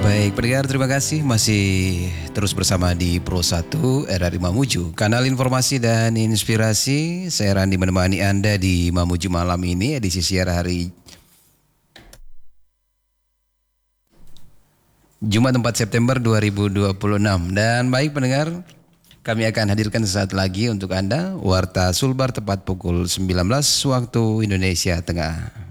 Baik, pendengar terima kasih masih terus bersama di Pro 1 RRI Mamuju, kanal informasi dan inspirasi. Saya Randi menemani Anda di Mamuju malam ini, edisi siar hari Jumat 4 September 2026. Dan baik pendengar, kami akan hadirkan sesaat lagi untuk Anda Warta Sulbar tepat pukul 19 waktu Indonesia Tengah.